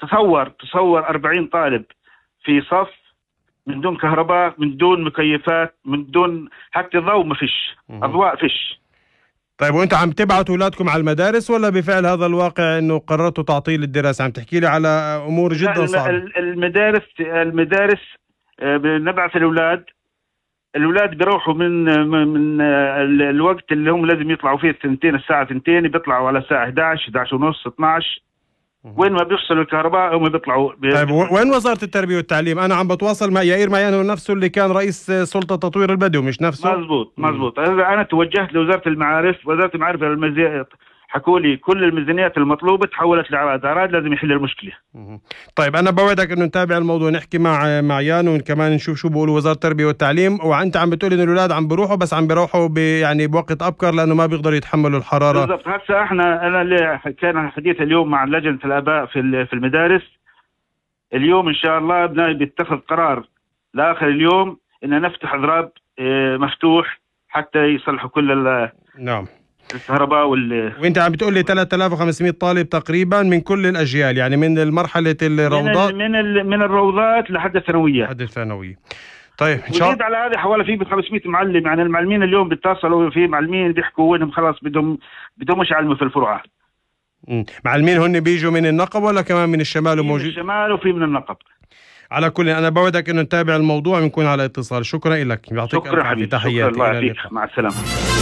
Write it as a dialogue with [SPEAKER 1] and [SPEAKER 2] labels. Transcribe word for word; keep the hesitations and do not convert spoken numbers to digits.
[SPEAKER 1] تصور تصور أربعين طالب في صف من دون كهرباء، من دون مكيفات، من دون حتى ضوء، ما فيش أضواء فيش.
[SPEAKER 2] طيب وانت عم تبعتوا اولادكم على المدارس ولا بفعل هذا الواقع انه قررتوا تعطيل الدراسة؟ عم تحكي لي على امور جدا صعبة.
[SPEAKER 1] المدارس المدارس بنبعث الاولاد، الاولاد بيروحوا من من الوقت اللي هم لازم يطلعوا فيه الثنتين، الساعة ثنتين بيطلعوا على الساعة إحدى عشر إحدى عشر ونص اثني عشر، وين ما بيفصلوا الكهرباء هم بيطلعوا.
[SPEAKER 2] طيب وين وزارة التربية والتعليم؟ أنا عم بتواصل مع يائير معيان، هو نفسه اللي كان رئيس سلطة تطوير البدو مش نفسه؟
[SPEAKER 1] مزبوط مزبوط. أنا توجهت لوزارة المعارف، وزارة المعارف المزيات حكوا لي كل الميزانيات المطلوبة تحولت لعراد، عراد لازم يحل المشكلة.
[SPEAKER 2] طيب أنا بوعدك إنه نتابع الموضوع، نحكي مع معيان وكمان نشوف شو بيقولوا وزارة التربية والتعليم. وأنت عم بتقول إن الأولاد عم بيروحوا، بس عم بيروحوا يعني بوقت أبكر لأنه ما بيقدروا يتحملوا الحرارة.
[SPEAKER 1] بالضبط. هسه إحنا أنا اللي كان حديث اليوم مع لجنة الآباء في في المدارس، اليوم إن شاء الله بيتخذ قرار لآخر اليوم إن نفتح ضراب مفتوح حتى يصلحوا كل ال
[SPEAKER 2] نعم
[SPEAKER 1] الكهرباء وال
[SPEAKER 2] وانت عم بتقول لي ثلاثة آلاف وخمسمئة طالب تقريبا من كل الاجيال، يعني من المرحله الروضات
[SPEAKER 1] من ال من الروضات لحد الثانويه.
[SPEAKER 2] لحد الثانويه. طيب ان شاء
[SPEAKER 1] الله على هذه حوالي في خمسمئة معلم، يعني المعلمين اليوم بيتصلوا في معلمين بيحكوا وينهم خلاص بدهم بدهم مش يعلموا في الفروعات.
[SPEAKER 2] امم معلمين هن بيجوا من النقب ولا كمان من الشمال وموجود؟
[SPEAKER 1] من الشمال وفي من النقب.
[SPEAKER 2] على كل انا بودك انه نتابع الموضوع ونكون على اتصال. شكرا لك، يعطيك
[SPEAKER 1] الف عافيه.
[SPEAKER 2] تحياتي.
[SPEAKER 1] شكرا الله يعطيك، مع السلامه.